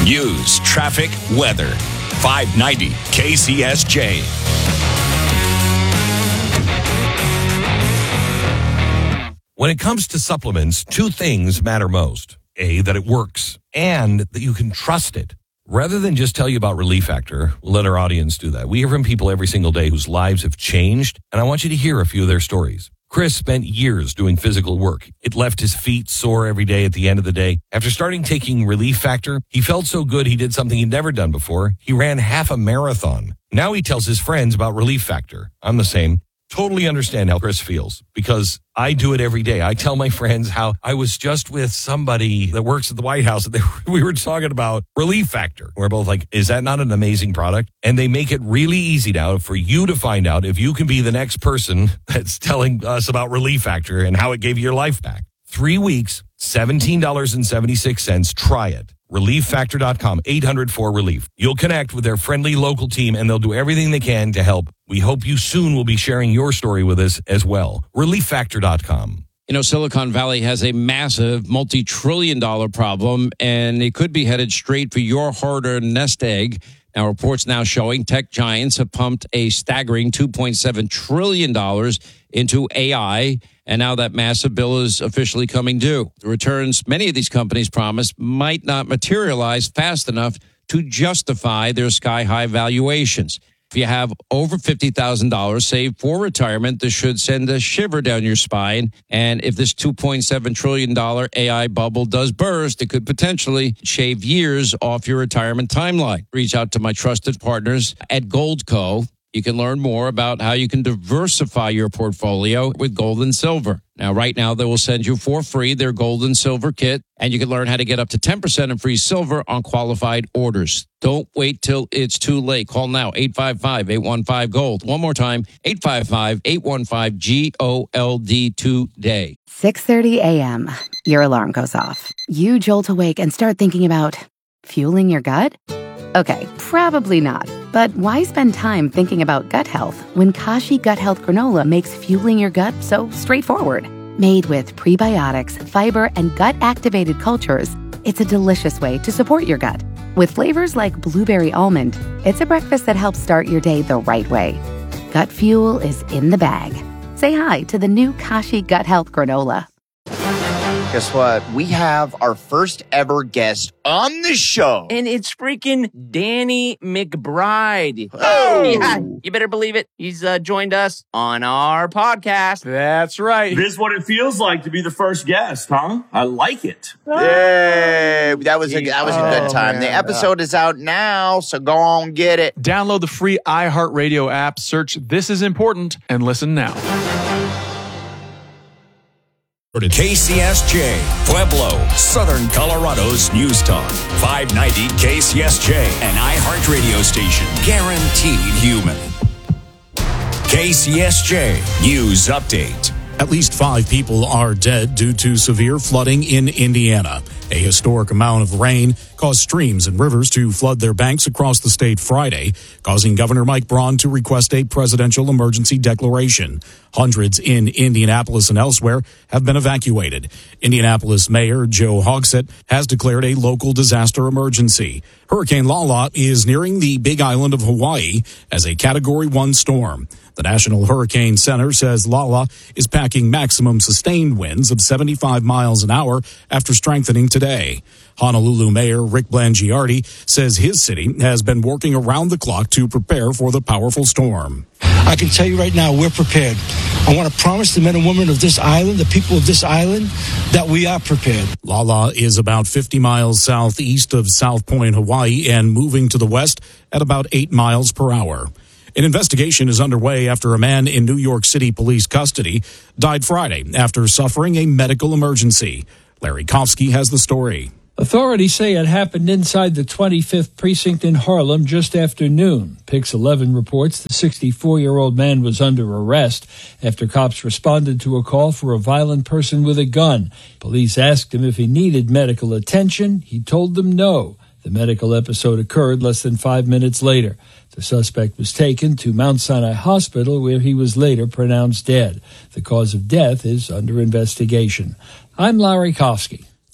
News, traffic, weather. 590 KCSJ. When it comes to supplements, two things matter most. A, that it works, and that you can trust it. Rather than just tell you about Relief Factor, we'll let our audience do that. We hear from people every single day whose lives have changed, and I want you to hear a few of their stories. Chris spent years doing physical work. It left his feet sore every day at the end of the day. After starting taking Relief Factor, he felt so good he did something he'd never done before. He ran half a marathon. Now he tells his friends about Relief Factor. I'm the same. Totally understand how Chris feels because I do it every day. I tell my friends how I was just with somebody that works at the White House and we were talking about Relief Factor. We're both like, is that not an amazing product? And they make it really easy now for you to find out if you can be the next person that's telling us about Relief Factor and how it gave you your life back. 3 weeks, $17.76. Try it. ReliefFactor.com, 800-4RELIEF. You'll connect with their friendly local team and they'll do everything they can to help. We hope you soon will be sharing your story with us as well. ReliefFactor.com. You know, Silicon Valley has a massive multi-trillion-dollar problem, and it could be headed straight for your hard-earned nest egg. Now, reports now showing tech giants have pumped a staggering $2.7 trillion into AI, and now that massive bill is officially coming due. The returns many of these companies promised might not materialize fast enough to justify their sky-high valuations. If you have over $50,000 saved for retirement, this should send a shiver down your spine. And if this $2.7 trillion AI bubble does burst, it could potentially shave years off your retirement timeline. Reach out to my trusted partners at Goldco. You can learn more about how you can diversify your portfolio with gold and silver. Now, right now, they will send you for free their gold and silver kit, and you can learn how to get up to 10% in free silver on qualified orders. Don't wait till it's too late. Call now, 855-815-GOLD. One more time, 855-815-GOLD today. 6:30 a.m. Your alarm goes off. You jolt awake and start thinking about fueling your gut? Okay, probably not. But why spend time thinking about gut health when Kashi Gut Health Granola makes fueling your gut so straightforward? Made with prebiotics, fiber, and gut-activated cultures, it's a delicious way to support your gut. With flavors like blueberry almond, it's a breakfast that helps start your day the right way. Gut fuel is in the bag. Say hi to the new Kashi Gut Health Granola. Guess what? We have our first ever guest on the show. And it's freaking Danny McBride. Oh! Yeah, you better believe it. He's joined us on our podcast. That's right. This is what it feels like to be the first guest, huh? I like it. Yay! That was a good time. Man. The episode is out now, so go on get it. Download the free iHeartRadio app, search This Is Important, and listen now. KCSJ, Pueblo, Southern Colorado's News Talk. 590 KCSJ, an iHeart radio station. Guaranteed human. KCSJ News Update. At least 5 people are dead due to severe flooding in Indiana. A historic amount of rain caused streams and rivers to flood their banks across the state Friday, causing Governor Mike Braun to request a presidential emergency declaration. Hundreds in Indianapolis and elsewhere have been evacuated. Indianapolis Mayor Joe Hogsett has declared a local disaster emergency. Hurricane Lala is nearing the Big Island of Hawaii as a Category 1 storm. The National Hurricane Center says Lala is packing maximum sustained winds of 75 miles an hour after strengthening today. Honolulu Mayor Rick Blangiardi says his city has been working around the clock to prepare for the powerful storm. I can tell you right now, we're prepared. I want to promise the men and women of this island, the people of this island, that we are prepared. Lala is about 50 miles southeast of South Point, Hawaii, and moving to the west at about 8 miles per hour. An investigation is underway after a man in New York City police custody died Friday after suffering a medical emergency. Larry Kofsky has the story. Authorities say it happened inside the 25th precinct in Harlem just after noon. Pix 11 reports the 64-year-old man was under arrest after cops responded to a call for a violent person with a gun. Police asked him if he needed medical attention. He told them no. The medical episode occurred less than 5 minutes later. The suspect was taken to Mount Sinai Hospital, where he was later pronounced dead. The cause of death is under investigation. I'm Larry Kofsky.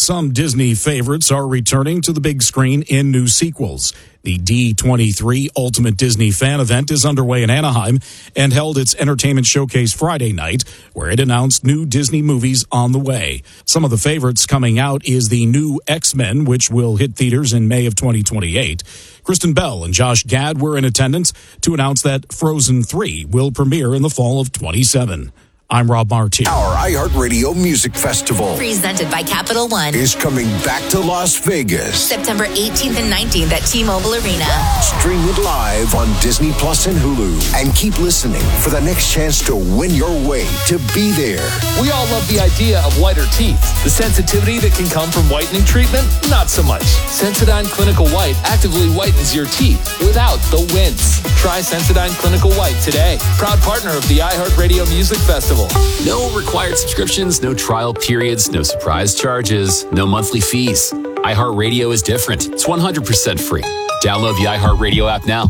Some Disney favorites are returning to the big screen in new sequels. The D23 Ultimate Disney Fan Event is underway in Anaheim and held its entertainment showcase Friday night, where it announced new Disney movies on the way. Some of the favorites coming out is the new X-Men, which will hit theaters in May of 2028. Kristen Bell and Josh Gad were in attendance to announce that Frozen 3 will premiere in the fall of 2027. I'm Rob Martin. Our iHeartRadio Music Festival, presented by Capital One, is coming back to Las Vegas. September 18th and 19th at T-Mobile Arena. Stream it live on Disney Plus and Hulu. And keep listening for the next chance to win your way to be there. We all love the idea of whiter teeth. The sensitivity that can come from whitening treatment, not so much. Sensodyne Clinical White actively whitens your teeth without the wince. Try Sensodyne Clinical White today. Proud partner of the iHeartRadio Music Festival. No required subscriptions, no trial periods, no surprise charges, no monthly fees. iHeartRadio is different. It's 100% free. Download the iHeartRadio app now.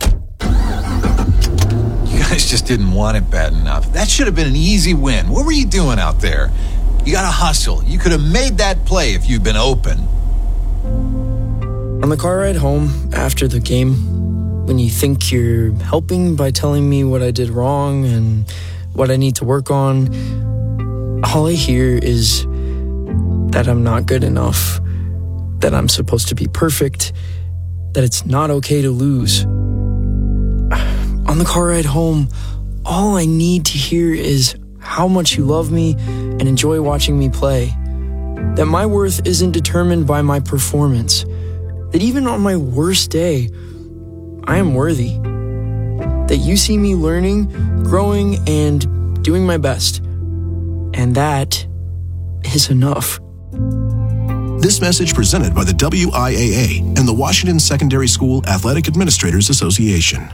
You guys just didn't want it bad enough. That should have been an easy win. What were you doing out there? You got to hustle. You could have made that play if you'd been open. On the car ride home after the game, when you think you're helping by telling me what I did wrong and what I need to work on, all I hear is that I'm not good enough, that I'm supposed to be perfect, that it's not okay to lose. On the car ride home, all I need to hear is how much you love me and enjoy watching me play, that my worth isn't determined by my performance, that even on my worst day, I am worthy, that you see me learning, growing, and doing my best. And that is enough. This message presented by the WIAA and the Washington Secondary School Athletic Administrators Association.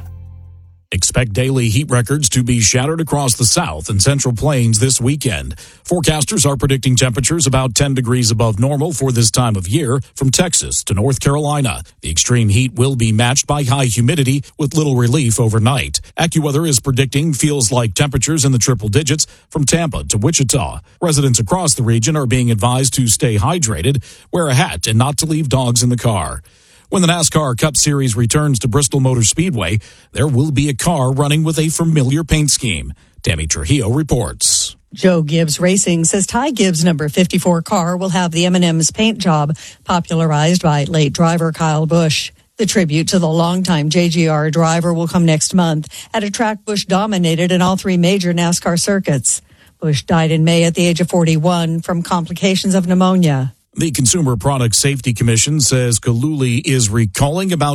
Expect daily heat records to be shattered across the South and Central Plains this weekend. Forecasters are predicting temperatures about 10 degrees above normal for this time of year from Texas to North Carolina. The extreme heat will be matched by high humidity with little relief overnight. AccuWeather is predicting feels-like temperatures in the triple digits from Tampa to Wichita. Residents across the region are being advised to stay hydrated, wear a hat, and not to leave dogs in the car. When the NASCAR Cup Series returns to Bristol Motor Speedway, there will be a car running with a familiar paint scheme. Tammy Trujillo reports. Joe Gibbs Racing says Ty Gibbs' number 54 car will have the M&M's paint job, popularized by late driver Kyle Busch. The tribute to the longtime JGR driver will come next month at a track Busch dominated in all three major NASCAR circuits. Busch died in May at the age of 41 from complications of pneumonia. The Consumer Product Safety Commission says Kaluli is recalling about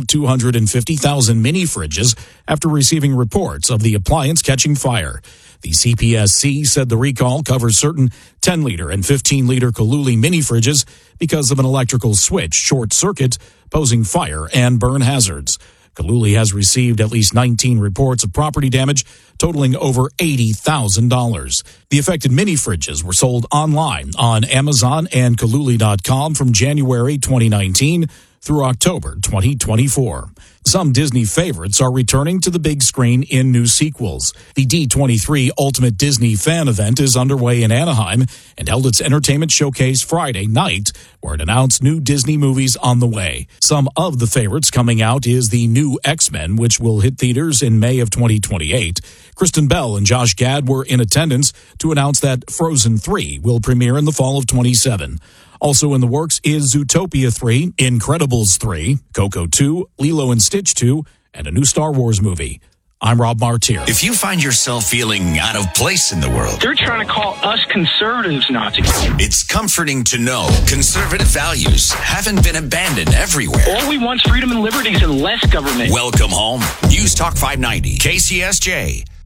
250,000 mini fridges after receiving reports of the appliance catching fire. The CPSC said the recall covers certain 10-liter and 15-liter Kaluli mini fridges because of an electrical switch short circuit posing fire and burn hazards. Kaluli has received at least 19 reports of property damage, totaling over $80,000. The affected mini fridges were sold online on Amazon and Kaluli.com from January 2019 through October 2024. Some Disney favorites are returning to the big screen in new sequels. The D23 Ultimate Disney Fan Event is underway in Anaheim and held its entertainment showcase Friday night, where it announced new Disney movies on the way. Some of the favorites coming out is the new X-Men, which will hit theaters in May of 2028. Kristen Bell and Josh Gad were in attendance to announce that Frozen 3 will premiere in the fall of 2027. Also in the works is Zootopia 3, Incredibles 3, Coco 2, Lilo and Stitch 2, and a new Star Wars movie. I'm Rob Martier. If you find yourself feeling out of place in the world, they're trying to call us conservatives Nazis. It's comforting to know conservative values haven't been abandoned everywhere. All we want is freedom and liberties and less government. Welcome home. News Talk 590, KCSJ.